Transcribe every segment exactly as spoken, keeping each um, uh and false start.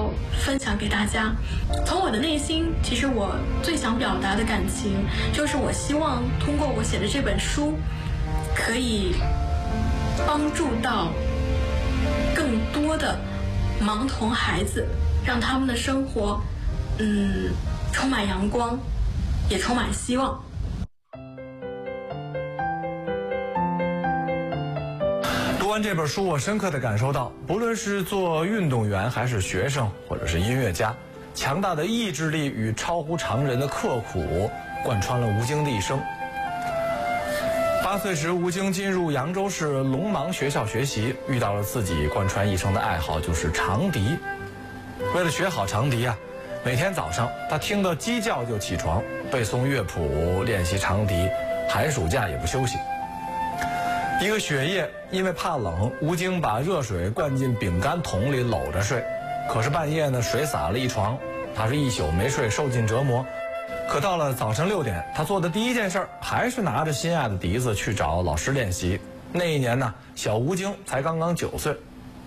要分享给大家。从我的内心，其实我最想表达的感情，就是我希望通过我写的这本书，可以帮助到更多的盲童孩子，让他们的生活，嗯，充满阳光，也充满希望。 读完这本书，我深刻地感受到，不论是做运动员，还是学生，或者是音乐家，强大的意志力与超乎常人的刻苦，贯穿了吴京的一生。八岁时，吴京进入扬州市聋盲学校学习，遇到了自己贯穿一生的爱好，就是长笛。为了学好长笛啊，每天早上他听到鸡叫就起床，背诵乐谱，练习长笛，寒暑假也不休息。一个雪夜，因为怕冷，吴京把热水灌进饼干桶里搂着睡。可是半夜呢，水洒了一床，他是一宿没睡，受尽折磨。可到了早晨六点，他做的第一件事还是拿着心爱的笛子去找老师练习。那一年呢，小吴京才刚刚九岁。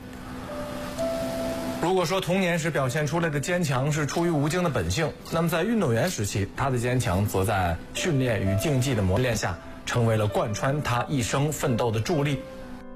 如果说童年时表现出来的坚强是出于吴京的本性，那么在运动员时期，他的坚强则在训练与竞技的磨练下，成为了贯穿他一生奋斗的助力。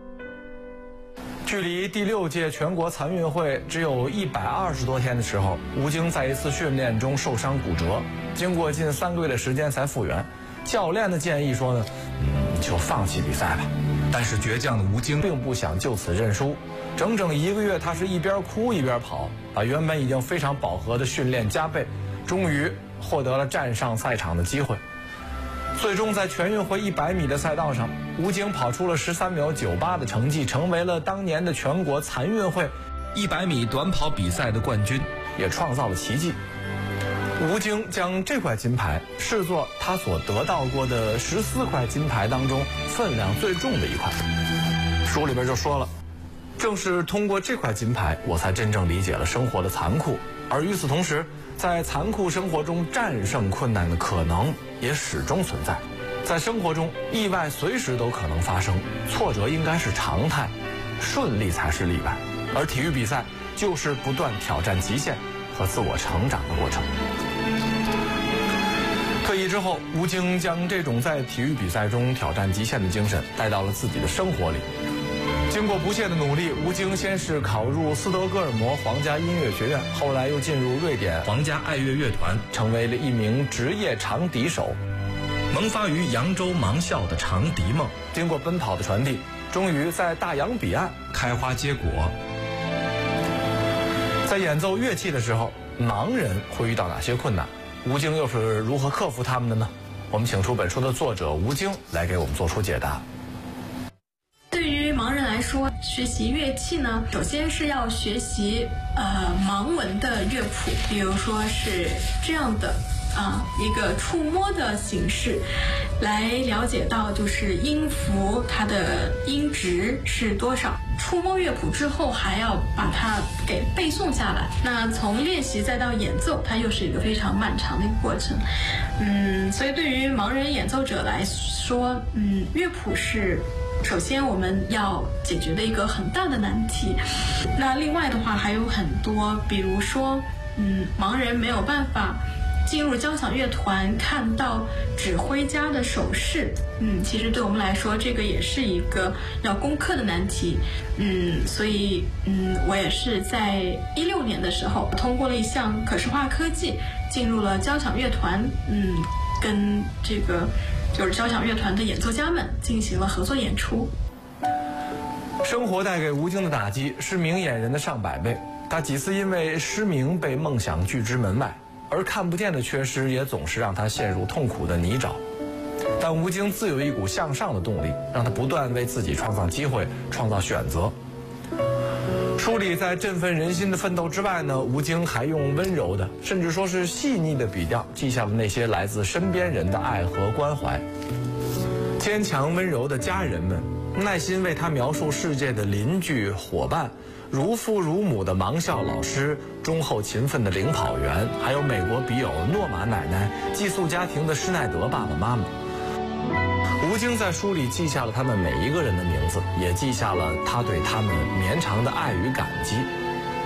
距离第六届全国残运会只有一百二十多天的时候，吴京在一次训练中受伤骨折，经过近三个月的时间才复原。教练的建议说呢，嗯，就放弃比赛吧。但是倔强的吴京并不想就此认输，整整一个月，他是一边哭一边跑，把原本已经非常饱和的训练加倍，终于获得了站上赛场的机会。最终在全运会一百米的赛道上，吴京跑出了十三秒九八的成绩，成为了当年的全国残运会一百米短跑比赛的冠军，也创造了奇迹。吴京将这块金牌视作他所得到过的十四块金牌当中分量最重的一块。书里边就说了，正是通过这块金牌，我才真正理解了生活的残酷，而与此同时，在残酷生活中战胜困难的可能也始终存在。在生活中，意外随时都可能发生，挫折应该是常态，顺利才是例外。而体育比赛就是不断挑战极限和自我成长的过程。退役之后，吴京将这种在体育比赛中挑战极限的精神带到了自己的生活里。经过不懈的努力，吴京先是考入斯德哥尔摩皇家音乐学院，后来又进入瑞典皇家爱乐乐团，成为了一名职业长笛手。萌发于扬州盲校的长笛梦，经过奔跑的传递，终于在大洋彼岸开花结果。在演奏乐器的时候，盲人会遇到哪些困难？吴京又是如何克服他们的呢？我们请出本书的作者吴京来给我们做出解答。 对于盲人来说，学习乐器呢，首先是要学习呃盲文的乐谱，比如说是这样的啊一个触摸的形式，来了解到就是音符它的音值是多少。触摸乐谱之后，还要把它给背诵下来。那从练习再到演奏，它又是一个非常漫长的一个过程。嗯，所以对于盲人演奏者来说，嗯，乐谱是首先我们要解决的一个很大的难题。那另外的话还有很多，比如说，嗯，盲人没有办法进入交响乐团看到指挥家的手势，嗯，其实对我们来说，这个也是一个要攻克的难题，嗯，所以，嗯，我也是在一六年的时候，通过了一项可视化科技，进入了交响乐团，嗯，跟这个就是交响乐团的演奏家们进行了合作演出。 生活带给吴京的打击是明眼人的上百倍，他几次因为失明被梦想拒之门外。而看不见的缺失也总是让他陷入痛苦的泥沼，但吴京自有一股向上的动力，让他不断为自己创造机会，创造选择。书里在振奋人心的奋斗之外呢，吴京还用温柔的，甚至说是细腻的笔调，记下了那些来自身边人的爱和关怀。坚强温柔的家人们，耐心为他描述世界的邻居伙伴，如父如母的盲校老师，忠厚勤奋的领跑员，还有美国笔友诺玛奶奶，寄宿家庭的施耐德爸爸妈妈。吴京在书里记下了他们每一个人的名字，也记下了他对他们绵长的爱与感激。